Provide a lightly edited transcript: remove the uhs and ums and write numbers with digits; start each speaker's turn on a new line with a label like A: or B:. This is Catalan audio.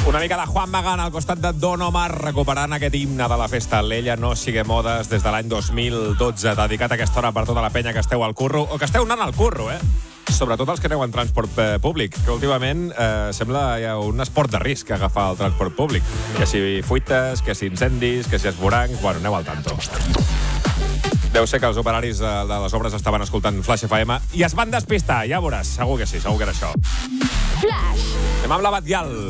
A: Una mica de Juan Magán al costat de Don Omar, recuperant aquest himne de la festa. L'Ella no sigue modes des de l'any 2012, dedicat a aquesta hora per tota la penya que esteu al curro, o que esteu anant al curro, Sobretot els que aneu en transport públic, que últimament sembla hi ha un esport de risc agafar el transport públic. Que si fuites, que si incendis, que si esvorancs... Bueno, aneu al tanto. Deu ser que els operaris de les obres estaven escoltant Flash FM i es van despistar, ja veuràs, segur que sí, segur que era això.
B: Flash.
A: Anem amb la Batllal.